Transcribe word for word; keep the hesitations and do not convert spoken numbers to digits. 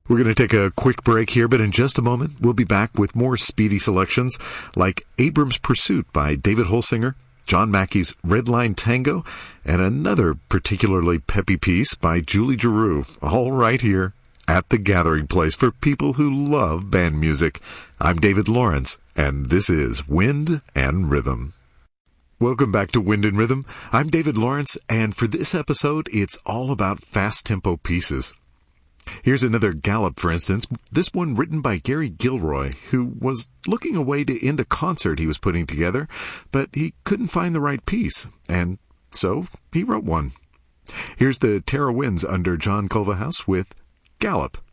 We're going to take a quick break here, but in just a moment, we'll be back with more speedy selections like Abram's Pursuit by David Holsinger, John Mackey's Red Line Tango, and another particularly peppy piece by Julie Giroux, all right here at the Gathering Place for people who love band music. I'm David Lawrence, and this is Wind and Rhythm. Welcome back to Wind and Rhythm. I'm David Lawrence, and for this episode, it's all about fast-tempo pieces. Here's another Gallup, for instance, this one written by Gary Gilroy, who was looking a way to end a concert he was putting together, but he couldn't find the right piece, and so he wrote one. Here's the Tara Winds under John Culverhouse with Gallup.